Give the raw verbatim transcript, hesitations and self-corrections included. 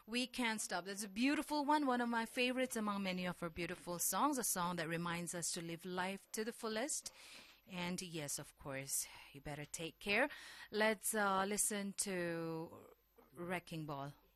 We Can't Stop. That's a beautiful one, one of my favorites among many of her beautiful songs, a song that reminds us to live life to the fullest. And yes, of course, you better take care. Let's uh, listen to Wrecking Ball.